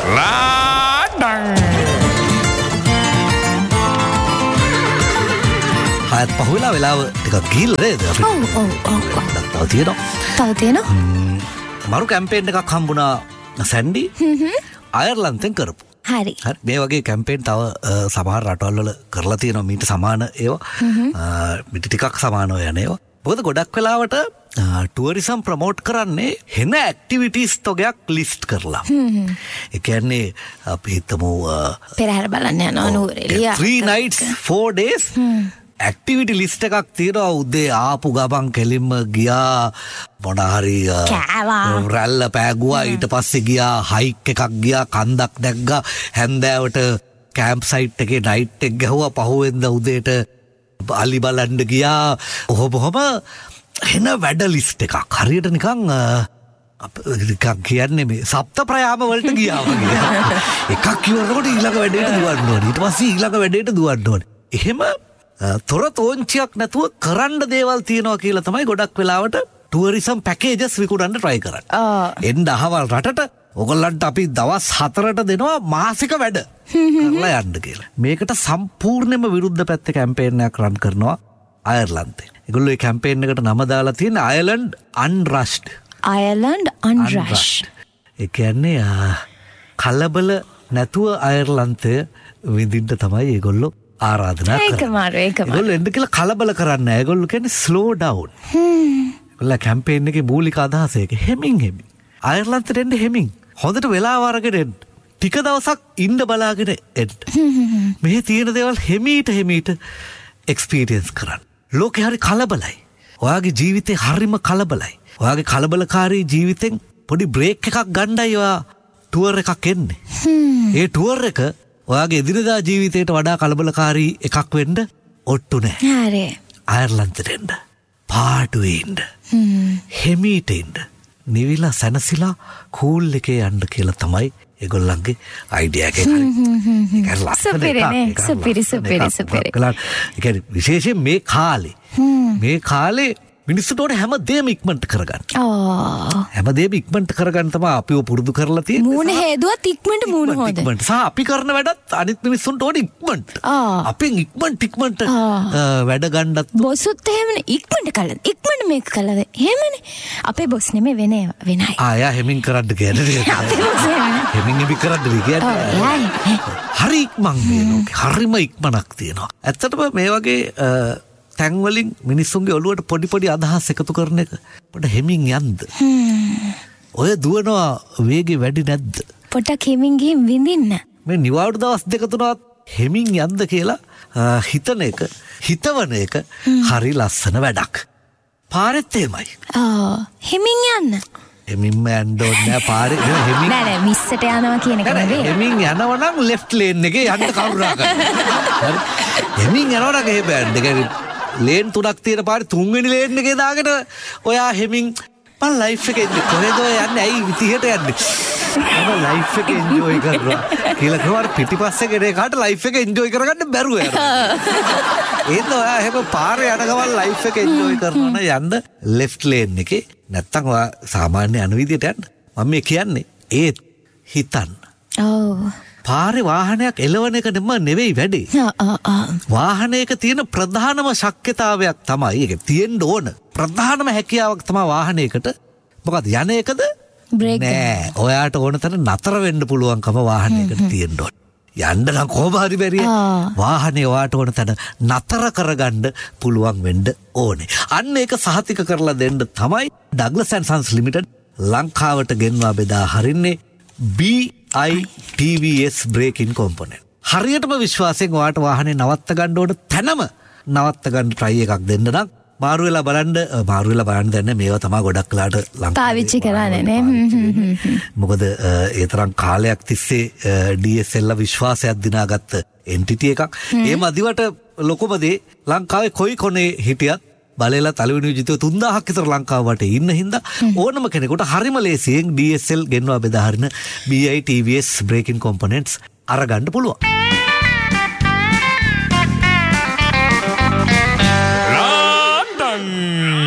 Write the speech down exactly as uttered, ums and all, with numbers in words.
Laden හයත් පහුවෙලා වෙලාව ටිකක් ගිහිල්ලා නේද අපි? ඔව් ඔව් ඔව්. තව තියෙනවා. තව තියෙනවා. මරු කැම්පේන් එකක් හම්බුණා සැන්ඩි. අයර්ලන්තෙන් කරපු. හරි. හරි මේ වගේ කැම්පේන් තව සමහර රටවල් වල කරලා තියෙනවා මීට සමාන ඒවා. මීට ටිකක් සමානව යන ඒවා. මොකද ගොඩක් වෙලාවට ටුවරිසම් ප්‍රමෝට් කරන්නේ හෙන ඇක්ටිවිටීස් තොගයක් ලිස්ට් කරලා. ඒ කියන්නේ අපි හිතමු පෙරහැර බලන්න යනවා Nuwara Eliya. three nights four days activity list එකක් තියෙනවා. උදේ ආපු ගමන් කෙලින්ම ගියා මොන හරි රැල්ල පෑගුවා. ඊට පස්සේ ගියා හයික් එකක් ගියා කන්දක් නැග්ගා. හැන්දෑවට කැම්ප් සයිට් එකේ නයිට් එක ගැහුවා. පහුවෙන්ද උදේට අලි බලන්න ගියා. ඔහොම ඔහොම එන වැඩ ලිස්ට් එකක් හරියට නිකන් නිකන් කියන්නේ මේ සප්ත ප්‍රයාම වලට ගියා වගේ. එකක් ඉවරනකොට ඊළඟ වැඩේට දුවන්න ඕනේ. ඊට පස්සේ ඊළඟ වැඩේට දුවන්න ඕනේ. එහෙම තොර තෝංචියක් නැතුව කරන්න දේවල් තියෙනවා කියලා තමයි ගොඩක් වෙලාවට ටුවරිසම් පැකේජස් විකුණන්න try කරන්නේ. එන්න අහවල් රටට ඔයගොල්ලන්ට අපි දවස් හතරට දෙනවා මාසික වැඩ කරලා යන්න කියලා. මේකට සම්පූර්ණයෙන්ම විරුද්ධ පැත්තේ කැම්පේන් එකක් රන් කරනවා අයර්ලන්තේ. ඒගොල්ලෝ මේ කැම්පේන් එකට නම දාලා තියෙන අයර්ලන්ඩ් අන්රෂ්ඩ්. අයර්ලන්ඩ් අන්රෂ්ඩ්. ඒ කියන්නේ කලබල නැතුව අයර්ලන්තය විඳින්න තමයි ඒගොල්ලෝ ආරාධනා කරන්නේ. ඒක මාරු ඒක මාරු. ඒගොල්ලෝ එන්න කියලා කලබල කරන්නේ නැහැ. ඒගොල්ලෝ කියන්නේ ස්ලෝ ඩවුන්. හ්ම්. ඒගොල්ලෝ කැම්පේන් එකේ මූලික අදහස ඒක. හෙමින් හෙමින්. අයර්ලන්තෙට එන්න හෙමින්. හොඳට වෙලාව අරගෙන එන්න. ටික දවසක් ඉන්න බලාගෙන එන්න. මේ තියෙන දේවල් හෙමීට හෙමීට එක්ස්පීරියන්ස් කරන්න. ලෝකේ හරි කලබලයි. ඔයාගේ ජීවිතේ හරිම කලබලයි. ඔයාගේ කලබලකාරී ජීවිතෙන් පොඩි බ්‍රේක් එකක් ගන්නයි ඔයා ටුවර් එකක් එන්නේ. ඒ ටුවර් එක ඔයාගේ එදිනදා ජීවිතයට වඩා කලබලකාරී එකක් වෙන්න ඔට්ටු නැහැ. හරි. අයර්ලන්තෙට එන්න. පාඩුවේ ඉන්න. හෙමීට ඉන්න. නිවිලා සැනසීලා කූල් එකේ යන්න කියලා තමයි ඒගොල්ලන්ගේ අයිඩියා එක. ඒක ලස්සනට සුපිරි සුපිරි සුපිරි. ඒ කියන්නේ විශේෂයෙන් මේ කාලේ මේ කාලේ මිනිස්සුන්ට ඕනේ හැමදේම ඉක්මනට කරගන්න. ආ හැමදේම ඉක්මනට කරගන්න තමයි අපිව පුරුදු කරලා තියෙන්නේ. මූණ හේදුවත් ඉක්මනට මූණ හොද. ඉක්මනට සහ අපි කරන වැඩත් අනිත් මිනිස්සුන්ට ඕනේ ඉක්මනට. අපෙන් ඉක්මනට ඉක්මනට වැඩ ගන්නත් බොස්සුත් එහෙමනේ ඉක්මනට කළා. ඉක්මනට මේක කළාද? එහෙමනේ. අපේ බොස් නෙමෙයි වෙන වෙනයි. ආ යා හෙමින් කරන්න කියන්නේ. හෙමින් ඉබි කරන්න කියන්නේ. හරි ඉක්මන් මේ ලෝකේ. හරිම ඉක්මනක් තියෙනවා. ඇත්තටම මේ වගේ තැන්වලින් මිනිස්සුන්ගේ ඔළුවට පොඩි පොඩි අදහස් එකතු කරන එක පොඩ හෙමින් යන්ද. ඔය දුවනවා වේගෙ වැඩි නැද්ද? පොඩක් හෙමින් ගිහින් විඳින්න. මේ නිවාඩු දවස් දෙක තුනවත් හෙමින් යන්ද කියලා හිතන එක හිතවන එක හරි ලස්සන වැඩක්. පාරෙත් එහෙමයි. ආ හෙමින් යන්න. හෙමින්ම යන්න ඕනේ නෑ පාරේ හෙමින් නෑ නෑ මිස්සට යනවා කියන එක නෙවෙයි. හෙමින් යනවා නම් ලෙෆ්ට් ලේන් එකේ යන්න කවුරුරා ගන්න. හරි. හෙමින් යනවා නම් එහෙම යන්න. ඒ කියන්නේ ලේන් තුනක් තියෙන පාරේ තුන්වෙනි ලේන් එකේ දාගෙන ඔයා හෙමින් මම ලයිෆ් එකේ ඉන්නේ කොහෙද ඔය යන්නේ ඇයි විදිහට යන්නේ මම ලයිෆ් එක එන්ජොයි කරනවා කියලා කවර පිටිපස්සේ කෙනේ කාට ලයිෆ් එක එන්ජොයි කරගන්න බැරුව යනවා ඒත් ඔයා හැම පාරේ යන ගමන් ලයිෆ් එක එන්ජොයි කරනවා නම් යන්න ලෙෆ්ට් ලේන් එකේ නැත්තම් ඔයා සාමාන්‍ය යන විදිහට යන්න මම මේ කියන්නේ ඒත් හිතන්න ඔව් පාරේ වාහනයක් එලවන එක නෙවෙයි වැඩේ. වාහනයක තියෙන ප්‍රධානම ශක්්‍යතාවයක් තමයි ඒක තියෙන්න ඕන. ප්‍රධානම හැකියාවක් තමයි වාහනයකට. මොකද යන එකද? නෑ. ඔයාට ඕන තැන නතර වෙන්න පුළුවන්කම වාහනයකට තියෙන්න ඕන. යන්න නම් කොහොම හරි බැරිය. වාහනේ ඔයාට ඕන තැන නතර කරගන්න පුළුවන් වෙන්න ඕනේ. අන්න ඒක සහතික කරලා දෙන්න තමයි ඩග්ලස් ඇන්ඩ් සන්ස් ලිමිටඩ් ලංකාවට ගෙන්වා බෙදා හරින්නේ B I T V S braking component. හරියටම විශ්වාසයෙන් ඔයාට වාහනේ නවත්ත ගන්න ඕන තැනම නවත්ත ගන්න try එකක් දෙන්න නම් මාරු වෙලා බලන්න මාරු වෙලා බලන්න දැන් මේවා තමයි ගොඩක් වෙලාට ලංකාවේ පාවිච්චි කරන්නේ නේ. මොකද ඒ තරම් කාලයක් තිස්සේ D S L විශ්වාසයක් දිනාගත්ත entity එකක්. ඒ මදිවට ලොකුම දේ ලංකාවේ කොයි කොනේ හිටියත් බලලා තලවෙන විජිතව තුන්දාහක් විතර ලංකාව වටේ ඉන්න හින්දා ඕනම කෙනෙකුට හරිම ලේසියෙන් D S L ගෙන්වා බෙදා හරින B I T V S braking components අරගන්න පුළුවන්.